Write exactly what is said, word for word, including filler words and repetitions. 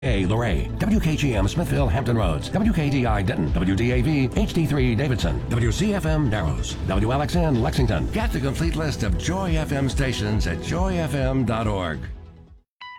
A. Luray, W K G M Smithville, Hampton Roads, W K D I Denton, W D A V H D three Davidson, W C F M Narrows, W L X N Lexington. Get the complete list of Joy F M stations at joy f m dot org.